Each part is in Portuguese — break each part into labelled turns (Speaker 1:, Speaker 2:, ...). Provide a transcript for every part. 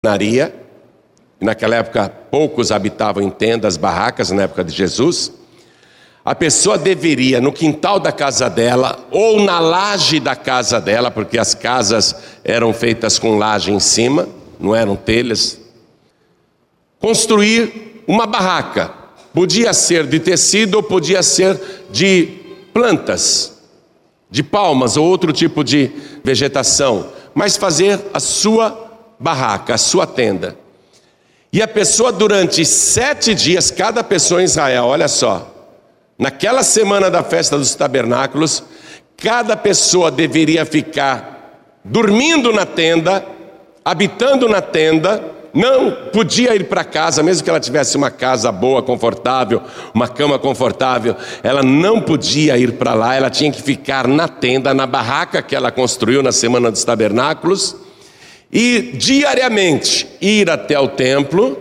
Speaker 1: marcenaria. Naquela época, poucos habitavam em tendas, barracas, na época de Jesus. A pessoa deveria, no quintal da casa dela, ou na laje da casa dela, porque as casas eram feitas com laje em cima, não eram telhas, construir uma barraca. Podia ser de tecido ou podia ser de plantas, de palmas ou outro tipo de vegetação, mas fazer a sua barraca, a sua tenda. E a pessoa durante 7 dias, cada pessoa em Israel, olha só, naquela semana da festa dos tabernáculos, cada pessoa deveria ficar dormindo na tenda, habitando na tenda, não podia ir para casa, mesmo que ela tivesse uma casa boa, confortável, uma cama confortável, ela não podia ir para lá, ela tinha que ficar na tenda, na barraca que ela construiu na semana dos tabernáculos, e diariamente ir até o templo,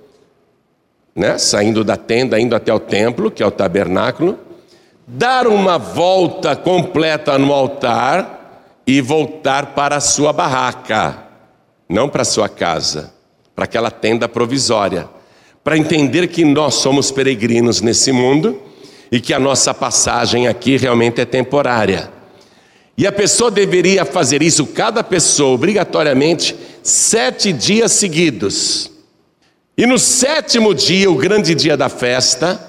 Speaker 1: saindo da tenda, indo até o templo, que é o tabernáculo, dar uma volta completa no altar e voltar para a sua barraca, não para a sua casa, para aquela tenda provisória, para entender que nós somos peregrinos nesse mundo e que a nossa passagem aqui realmente é temporária. E a pessoa deveria fazer isso, cada pessoa, obrigatoriamente, 7 dias seguidos. E no 7º dia, o grande dia da festa,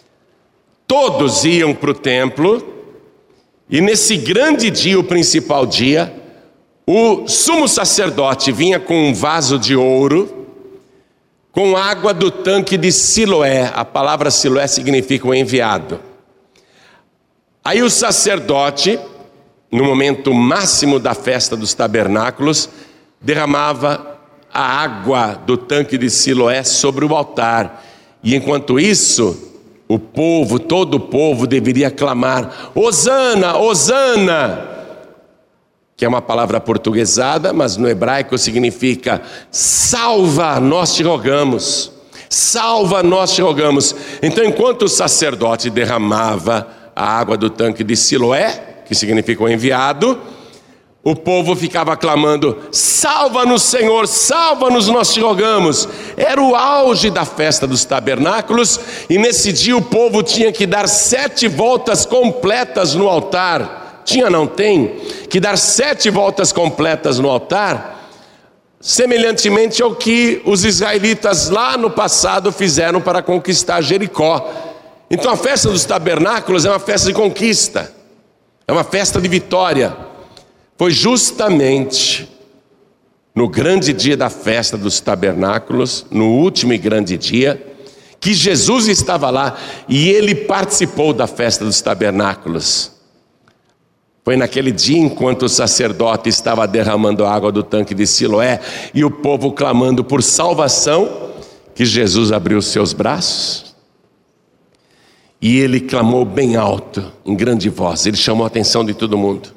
Speaker 1: todos iam para o templo, e nesse grande dia, o principal dia, o sumo sacerdote vinha com um vaso de ouro, com água do tanque de Siloé. A palavra Siloé significa o enviado. Aí o sacerdote, no momento máximo da festa dos tabernáculos, derramava a água do tanque de Siloé sobre o altar. E enquanto isso, o povo, todo o povo deveria clamar: Hosana, Hosana, que é uma palavra portuguesada, mas no hebraico significa salva, nós te rogamos, salva, nós te rogamos. Então, enquanto o sacerdote derramava a água do tanque de Siloé, que significa o enviado, o povo ficava clamando: salva-nos, Senhor, salva-nos, nós te rogamos. Era o auge da festa dos tabernáculos, e nesse dia o povo tinha que dar 7 voltas completas no altar. Tem que dar 7 voltas completas no altar, semelhantemente ao que os israelitas lá no passado fizeram para conquistar Jericó. Então a festa dos tabernáculos é uma festa de conquista, é uma festa de vitória. Foi justamente no grande dia da festa dos tabernáculos, no último e grande dia, que Jesus estava lá e ele participou da festa dos tabernáculos. Foi naquele dia, enquanto o sacerdote estava derramando a água do tanque de Siloé e o povo clamando por salvação, que Jesus abriu os seus braços e ele clamou bem alto, em grande voz. Ele chamou a atenção de todo mundo: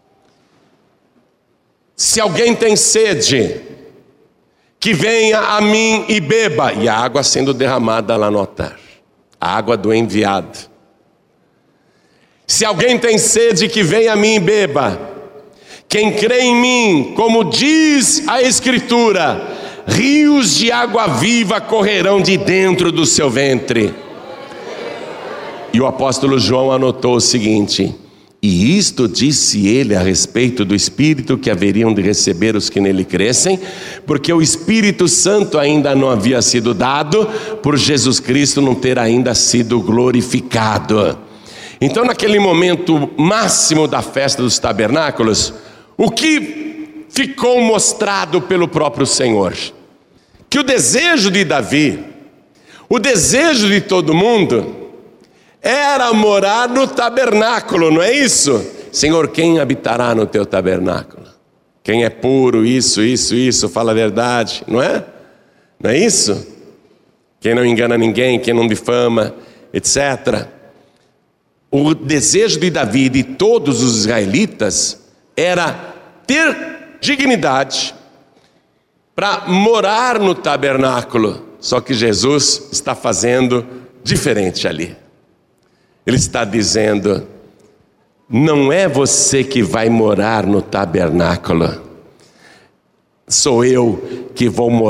Speaker 1: se alguém tem sede, que venha a mim e beba. E a água sendo derramada lá no altar, a água do enviado. Se alguém tem sede, que venha a mim e beba. Quem crê em mim, como diz a Escritura, rios de água viva correrão de dentro do seu ventre. E o apóstolo João anotou o seguinte: e isto disse ele a respeito do Espírito que haveriam de receber os que nele crescem, porque o Espírito Santo ainda não havia sido dado, por Jesus Cristo não ter ainda sido glorificado. Então, naquele momento máximo da festa dos tabernáculos, o que ficou mostrado pelo próprio Senhor? Que o desejo de Davi, o desejo de todo mundo, era morar no tabernáculo, não é isso? Senhor, quem habitará no teu tabernáculo? Quem é puro, isso, fala a verdade, não é? Não é isso? Quem não engana ninguém, quem não difama, etc. O desejo de Davi e de todos os israelitas era ter dignidade para morar no tabernáculo. Só que Jesus está fazendo diferente ali. Ele está dizendo: não é você que vai morar no tabernáculo, sou eu que vou